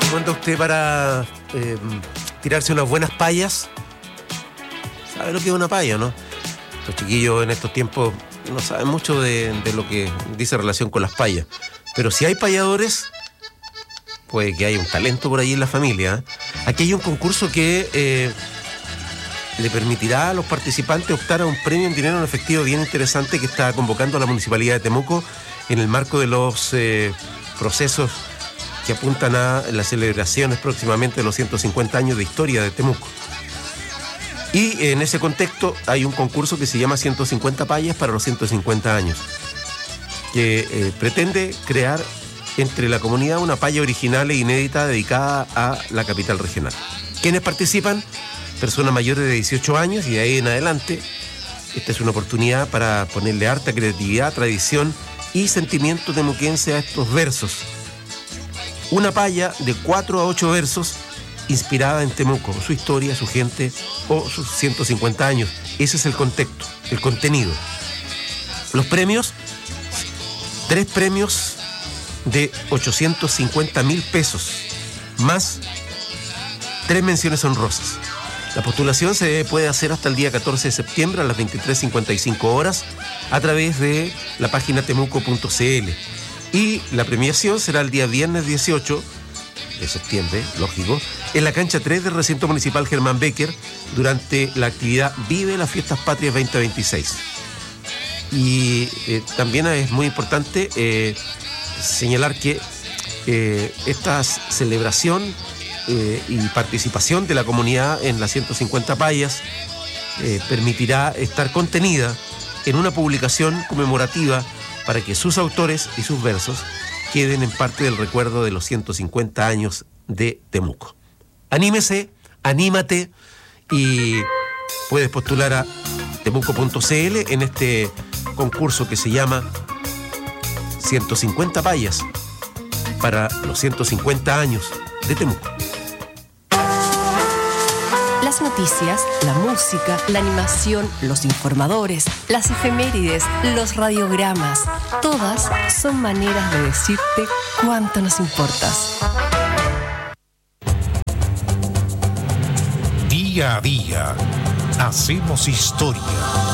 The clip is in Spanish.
¿Cómo anda usted para tirarse unas buenas payas? ¿Sabe lo que es una paya, no? Los chiquillos en estos tiempos no saben mucho de lo que dice relación con las payas. Pero si hay payadores, puede que haya un talento por ahí en la familia. Aquí hay un concurso que le permitirá a los participantes optar a un premio en dinero en efectivo bien interesante que está convocando a la Municipalidad de Temuco en el marco de los procesos que apuntan a las celebraciones próximamente de los 150 años de historia de Temuco. Y en ese contexto hay un concurso que se llama 150 payas para los 150 años, que pretende crear entre la comunidad una paya original e inédita dedicada a la capital regional. ¿Quiénes participan? Personas mayores de 18 años y de ahí en adelante. Esta es una oportunidad para ponerle harta creatividad, tradición y sentimiento temuquense a estos versos. Una paya de 4 a 8 versos inspirada en Temuco, su historia, su gente o sus 150 años. Ese es el contexto, el contenido. Los premios, 3 premios de 850.000 pesos, más 3 menciones honrosas. La postulación se puede hacer hasta el día 14 de septiembre a las 23:55 horas a través de la página temuco.cl. Y la premiación será el día viernes 18 de septiembre, lógico, en la cancha 3 del recinto municipal Germán Becker durante la actividad Vive las Fiestas Patrias 2026. Y también es muy importante señalar que esta celebración y participación de la comunidad en las 150 payas permitirá estar contenida en una publicación conmemorativa para que sus autores y sus versos queden en parte del recuerdo de los 150 años de Temuco. Anímese, anímate y puedes postular a temuco.cl en este concurso que se llama 150 payas para los 150 años de Temuco. Las noticias, la música, la animación, los informadores, las efemérides, los radiogramas, todas son maneras de decirte cuánto nos importas. Día a día, hacemos historia.